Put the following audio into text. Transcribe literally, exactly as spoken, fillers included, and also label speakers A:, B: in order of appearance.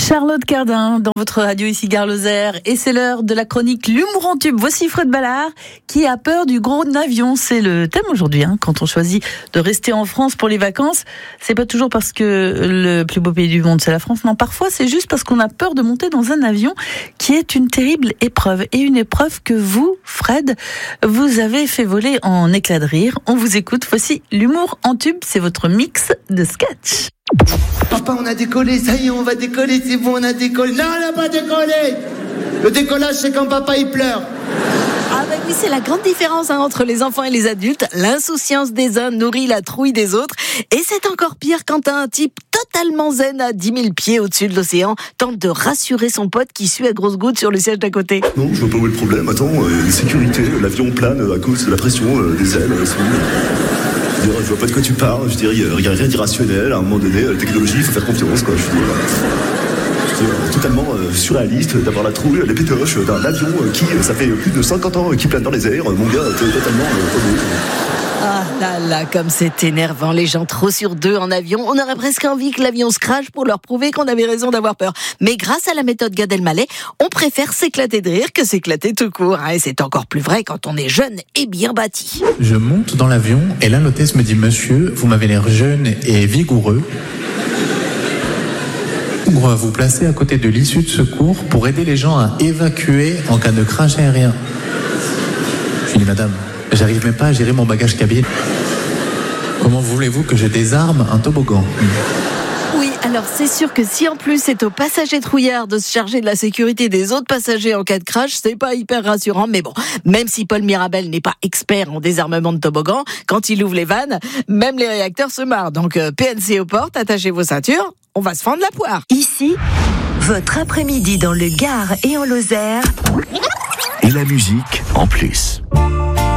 A: Charlotte Cardin dans votre radio ici Gare Lozère, et c'est l'heure de la chronique L'humour en tube. Voici Fred Ballard qui a peur du gros avion. C'est le thème aujourd'hui, hein. Quand on choisit de rester en France pour les vacances, c'est pas toujours parce que le plus beau pays du monde c'est la France. Non, parfois c'est juste parce qu'on a peur de monter dans un avion, qui est une terrible épreuve, et une épreuve que vous, Fred, vous avez fait voler en éclat de rire. On vous écoute. Voici L'humour en tube, c'est votre mix de sketch.
B: Papa, on a décollé, ça y est, on va décoller, c'est bon, on a décollé. Non, on n'a pas décollé. Le décollage, c'est quand papa, il pleure.
C: Ah bah oui, c'est la grande différence hein, entre les enfants et les adultes. L'insouciance des uns nourrit la trouille des autres. Et c'est encore pire quand un type totalement zen à dix mille pieds au-dessus de l'océan tente de rassurer son pote qui suit à grosses gouttes sur le siège d'à côté.
D: Non, je vois pas où est le problème. Attends, euh, sécurité, l'avion plane à cause de la pression euh, des ailes. Euh, Je, veux dire, je vois pas de quoi tu parles. Je dirais, il n'y a rien d'irrationnel. À un moment donné, la technologie, il faut faire confiance, quoi. Je veux dire, je veux dire, totalement euh, surréaliste d'avoir la trouille, les pétoches d'un avion euh, qui, ça fait plus de cinquante ans, euh, qui plane dans les airs. Mon gars, t'es totalement euh,
C: Ah là là, comme c'est énervant, les gens trop sur deux en avion. On aurait presque envie que l'avion se crache pour leur prouver qu'on avait raison d'avoir peur. Mais grâce à la méthode Gad Elmaleh, on préfère s'éclater de rire que s'éclater tout court. Et c'est encore plus vrai quand on est jeune et bien bâti.
E: Je monte dans l'avion et là l'hôtesse me dit « Monsieur, vous m'avez l'air jeune et vigoureux. Pour vous placer à côté de l'issue de secours pour aider les gens à évacuer en cas de crash aérien. » Je dis « Madame, j'arrive même pas à gérer mon bagage cabine. Comment voulez-vous que je désarme un toboggan ?»
C: Oui, alors c'est sûr que si en plus c'est aux passagers trouillards de se charger de la sécurité des autres passagers en cas de crash, c'est pas hyper rassurant. Mais bon, même si Paul Mirabel n'est pas expert en désarmement de toboggan, quand il ouvre les vannes, même les réacteurs se marrent. Donc euh, P N C aux portes, attachez vos ceintures, on va se fendre la poire.
F: Ici, votre après-midi dans le Gard et en Lozère.
G: Et la musique en plus.